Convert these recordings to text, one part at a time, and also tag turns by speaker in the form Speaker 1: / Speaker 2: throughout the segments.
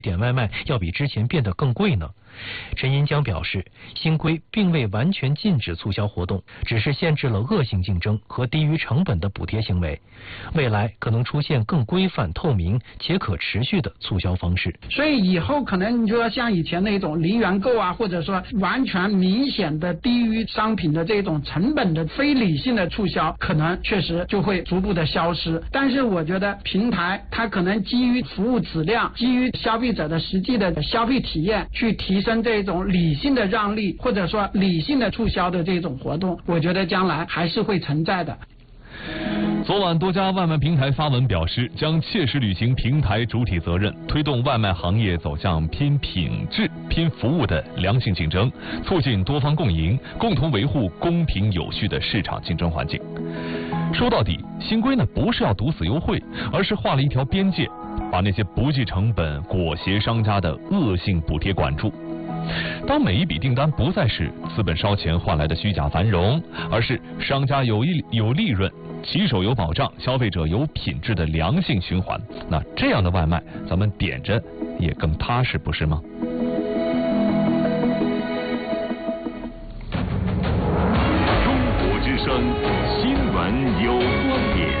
Speaker 1: 点外卖要比之前变得更贵呢？陈银江表示，新规并未完全禁止促销活动，只是限制了恶性竞争和低于成本的补贴行为。未来可能出现更规范、透明且可持续的促销方式。
Speaker 2: 所以以后可能你就要像以前那种零元购啊，或者说完全明显的低于商品的这种成本的非理性的促销，可能确实就会逐步的消失。但是我觉得平台它可能基于服务质量，基于消费者的实际的消费体验，去提升这种理性的让利，或者说理性的促销的这种活动，我觉得将来还是会存在的。
Speaker 3: 昨晚多家外卖平台发文表示，将切实履行平台主体责任，推动外卖行业走向拼品质、拼服务的良性竞争，促进多方共赢，共同维护公平有序的市场竞争环境。说到底，新规呢不是要堵死优惠，而是画了一条边界，把那些不计成本、裹挟商家的恶性补贴管住。当每一笔订单不再是资本烧钱换来的虚假繁荣，而是商家有利润、骑手有保障、消费者有品质的良性循环，那这样的外卖咱们点着也更踏实，不是吗？
Speaker 4: 中国之声新闻有观点，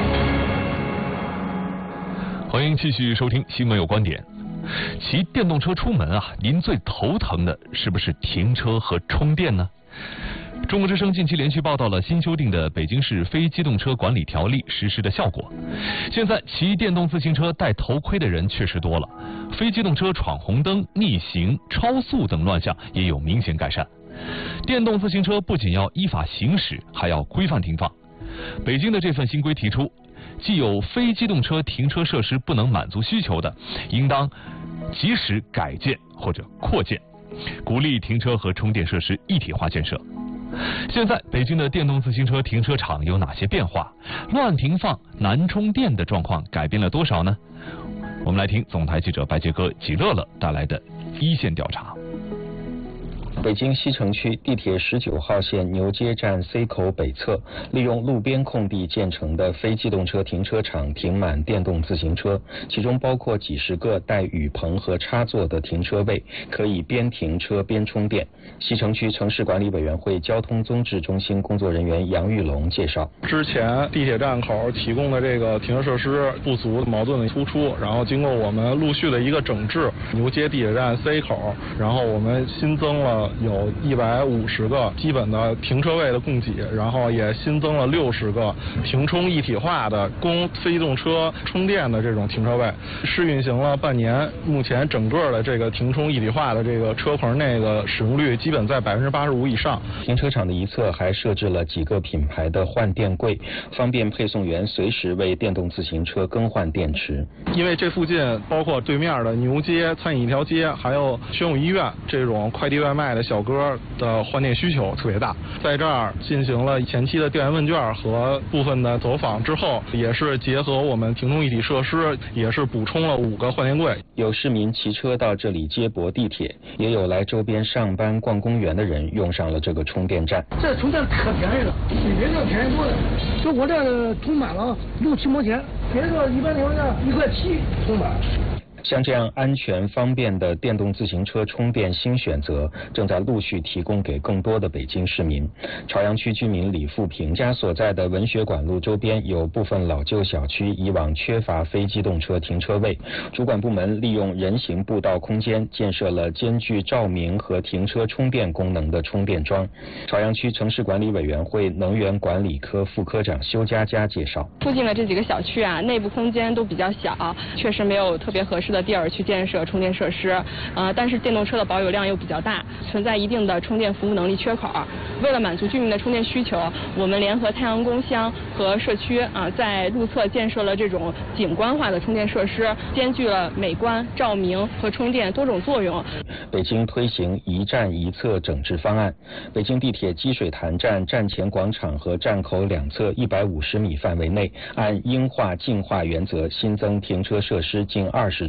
Speaker 3: 欢迎继续收听新闻有观点。骑电动车出门啊，您最头疼的是不是停车和充电呢？中国之声近期连续报道了新修订的北京市非机动车管理条例实施的效果。现在骑电动自行车戴头盔的人确实多了，非机动车闯红灯、逆行、超速等乱象也有明显改善。电动自行车不仅要依法行驶，还要规范停放。北京的这份新规提出，既有非机动车停车设施不能满足需求的，应当及时改建或者扩建，鼓励停车和充电设施一体化建设。现在北京的电动自行车停车场有哪些变化？乱停放、难充电的状况改变了多少呢？我们来听总台记者白杰哥、纪乐乐带来的一线调查。
Speaker 5: 北京西城区地铁19号线牛街站 C 口北侧，利用路边空地建成的非机动车停车场停满电动自行车，其中包括几十个带雨棚和插座的停车位，可以边停车边充电。西城区城市管理委员会交通综治中心工作人员杨玉龙介绍，
Speaker 6: 之前地铁站口提供的这个停车设施不足，矛盾的突出，然后经过我们陆续的一个整治，牛街地铁站 C 口，然后我们新增了有150个基本的停车位的供给，然后也新增了60个停充一体化的供非机动车充电的这种停车位，试运行了半年，目前整个的这个停充一体化的这个车棚内的使用率基本在85%以上。
Speaker 5: 停车场的一侧还设置了几个品牌的换电柜，方便配送员随时为电动自行车更换电池。
Speaker 6: 因为这附近包括对面的牛街、餐饮一条街，还有宣武医院这种快递外卖的小哥的换电需求特别大，在这儿进行了前期的调研问卷和部分的走访之后，也是结合我们停充一体设施，也是补充了5个换电柜。
Speaker 5: 有市民骑车到这里接驳地铁，也有来周边上班逛公园的人用上了这个充电站。
Speaker 7: 这充电可便宜了，比别的便宜多了。就我这充满了6、7毛钱，别的一般情况下1.7块充满。
Speaker 5: 像这样安全方便的电动自行车充电新选择正在陆续提供给更多的北京市民。朝阳区居民李富平家所在的文学馆路周边有部分老旧小区以往缺乏非机动车停车位，主管部门利用人行步道空间建设了兼具照明和停车充电功能的充电桩。朝阳区城市管理委员会能源管理科副科长修佳佳介绍，
Speaker 8: 附近的这几个小区啊，内部空间都比较小，确实没有特别合适的地儿去建设充电设施，但是电动车的保有量又比较大，存在一定的充电服务能力缺口。为了满足居民的充电需求，我们联合太阳宫乡和社区在路侧建设了这种景观化的充电设施，兼具了美观、照明和充电多种作用。
Speaker 5: 北京推行一站一侧整治方案，北京地铁积水潭站站前广场和站口两侧150米范围内，按应化净化原则新增停车设施近20处。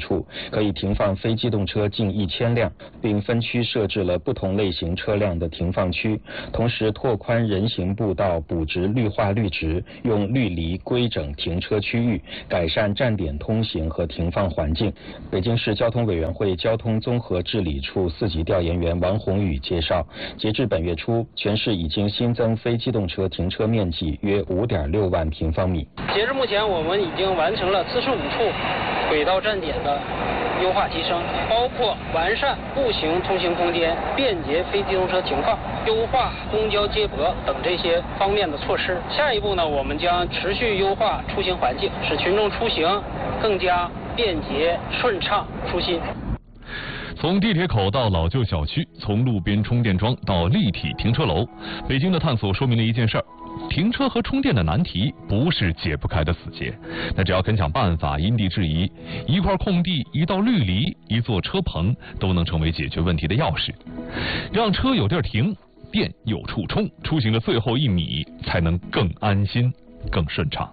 Speaker 5: 处，可以停放非机动车近1000辆，并分区设置了不同类型车辆的停放区，同时拓宽人行步道，补植绿化绿植，用绿篱规整停车区域，改善站点通行和停放环境。北京市交通委员会交通综合治理处4级调研员王宏宇介绍，截至本月初，全市已经新增非机动车停车面积约5.6万平方米。
Speaker 9: 截至目前，我们已经完成了45处轨道站点的优化提升，包括完善步行通行空间、便捷非机动车停放、优化公交接驳等这些方面的措施。下一步呢，我们将持续优化出行环境，使群众出行更加便捷顺畅舒心。
Speaker 3: 从地铁口到老旧小区，从路边充电桩到立体停车楼，北京的探索说明了一件事儿：停车和充电的难题不是解不开的死结。那只要肯想办法，因地制宜，一块空地、一道绿篱、一座车棚，都能成为解决问题的钥匙。让车有地儿停，电有处充，出行的最后1米才能更安心、更顺畅。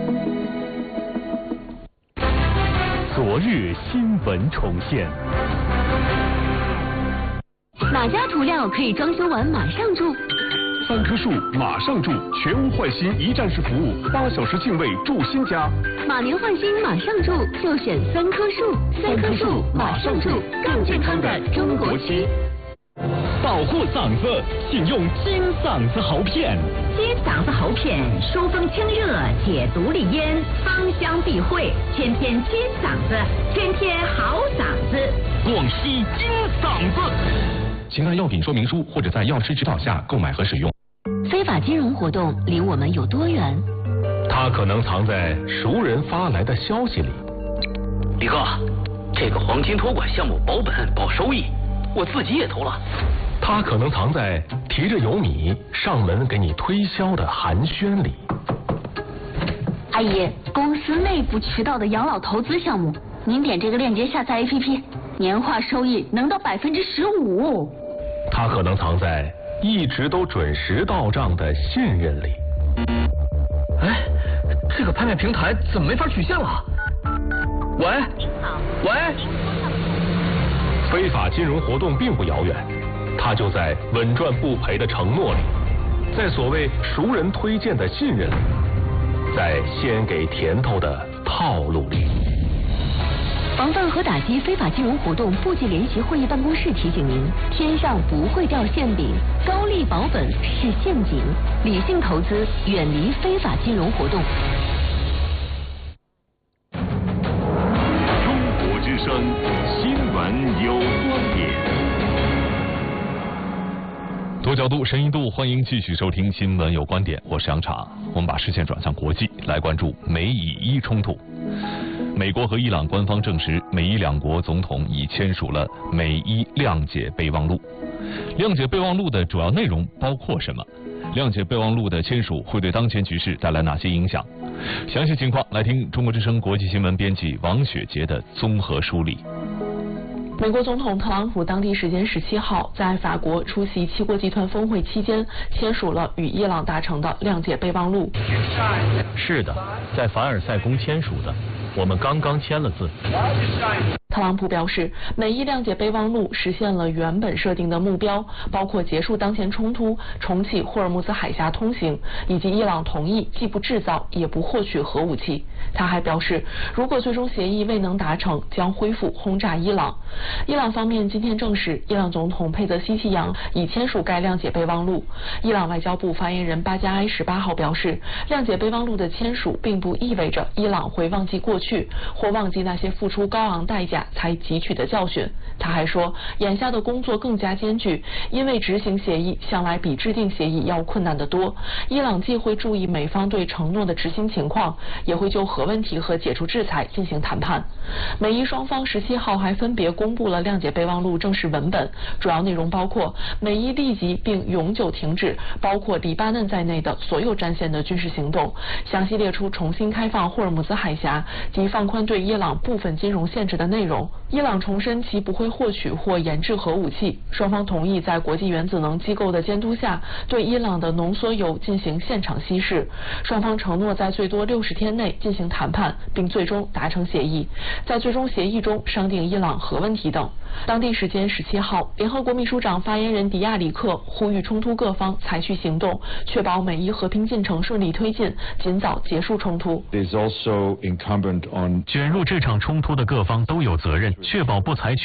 Speaker 4: 昨日新闻重现。
Speaker 10: 哪家涂料可以装修完马上住
Speaker 4: ？3棵树马上住，全屋换新一站式服务，8小时净位住新家。
Speaker 10: 马年换新马上住，就选3棵树，3棵树马上住，更健康的中国区。
Speaker 4: 保护嗓子，请用金嗓子喉片。
Speaker 10: 金嗓子喉片，疏风清热，解毒利咽，芳香避秽，天天金嗓子，天天好嗓子。
Speaker 4: 广西金嗓子。
Speaker 3: 请看药品说明书或者在药师指导下购买和使用。
Speaker 10: 非法金融活动离我们有多远？
Speaker 4: 它可能藏在熟人发来的消息里。
Speaker 11: 李哥，这个黄金托管项目保本保收益，我自己也投了。
Speaker 4: 它可能藏在提着油米上门给你推销的寒暄里。
Speaker 10: 阿姨，公司内部渠道的养老投资项目，您点这个链接下载 APP， 年化收益能到15%。
Speaker 4: 它可能藏在一直都准时到账的信任里。
Speaker 11: 哎，这个拍卖平台怎么没法取现了？喂，
Speaker 10: 您好，
Speaker 4: 喂，非法金融活动并不遥远，它就在稳赚不赔的承诺里，在所谓熟人推荐的信任里，在先给甜头的套路里。
Speaker 10: 防范和打击非法金融活动部级联席会议办公室提醒您：天上不会掉馅饼，高利保本是陷阱，理性投资，远离非法金融活动。
Speaker 4: 中国之声新闻有观点。
Speaker 3: 多角度、深一度，欢迎继续收听新闻有观点，我是杨昶。我们把视线转向国际，来关注美以伊冲突。美国和伊朗官方证实，美伊两国总统已签署了美伊谅解备忘录。谅解备忘录的主要内容包括什么？谅解备忘录的签署会对当前局势带来哪些影响？详细情况来听中国之声国际新闻编辑王雪杰的综合梳理。
Speaker 12: 美国总统特朗普当地时间17号在法国出席七国集团峰会期间，签署了与伊朗达成的谅解备忘录。
Speaker 13: 是的，在凡尔赛宫签署的，我们刚刚签了字。
Speaker 12: 特朗普表示，美伊谅解备忘录实现了原本设定的目标，包括结束当前冲突、重启霍尔木兹海峡通行，以及伊朗同意既不制造也不获取核武器。他还表示，如果最终协议未能达成，将恢复轰炸伊朗。伊朗方面今天证实，伊朗总统佩泽西奇扬已签署该谅解备忘录。伊朗外交部发言人巴加埃18号表示，谅解备忘录的签署并不意味着伊朗会忘记过去，或忘记那些付出高昂代价才汲取的教训。他还说，眼下的工作更加艰巨，因为执行协议向来比制定协议要困难得多。伊朗既会注意美方对承诺的执行情况，也会就核问题和解除制裁进行谈判。美伊双方17号还分别公布了谅解备忘录正式文本，主要内容包括美伊立即并永久停止包括黎巴嫩在内的所有战线的军事行动，详细列出重新开放霍尔木兹海峡及放宽对伊朗部分金融限制的内容。伊朗重申其不会获取或研制核武器。双方同意在国际原子能机构的监督下，对伊朗的浓缩铀进行现场稀释。双方承诺在最多60天内进行谈判，并最终达成协议。在最终协议中商定伊朗核问题等。当地时间17号，联合国秘书长发言人迪亚里克呼吁冲突各方采取行动，确保美伊和平进程顺利推进，尽早结束冲突。
Speaker 1: 卷入这场冲突的各方都有责任，确保不采取